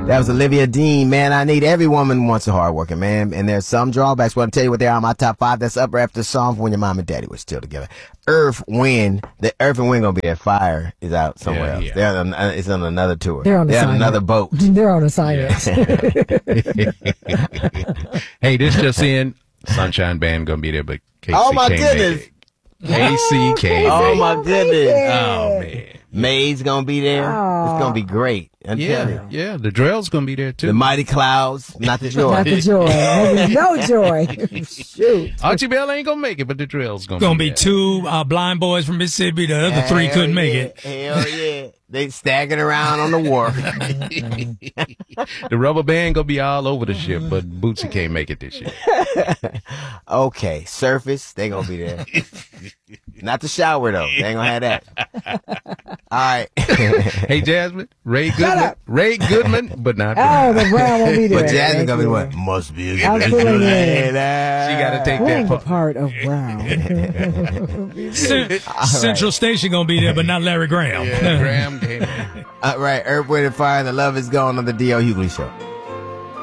That was Olivia Dean, man. I need every woman wants a hardworking man, and there's some drawbacks. But I'll tell you what they are in my top 5. That's up after the song from when your mom and daddy were still together. Earth, Wind. The Earth and Wind gonna be there. Fire is out somewhere else. Yeah. It's on another tour. They're on another boat. They're on assignment. Hey, this just in. Sunshine Band gonna be there, but KC oh my can't goodness. make it. KC can't Oh make it. my goodness. Oh man. May's gonna be there. It's gonna be great. I'm telling you. Yeah. The Drill's gonna be there too. The Mighty Clouds, not the Joy. Not the Joy. No Joy. Shoot. Archie Bell ain't gonna make it, but the Drill's gonna Gonna be two blind boys from Mississippi. The other three couldn't make it. Hell yeah. They staggered around on the wharf. The rubber band gonna be all over the ship, but Bootsy can't make it this year. Okay, Surface, they gonna be there. Not the shower though. They ain't gonna have that. All right. Hey Jasmine, Ray Goodman, but not. Oh, the Brown won't be there. But Jasmine gonna be what? Must be a good Absolutely. She gotta take Playing that the part of Brown. Central Station gonna be there, but not Larry Graham. Yeah, Graham came. All right, Earth, Wind, and Fire, and the Love Is Gone on the D.L. Hughley Show.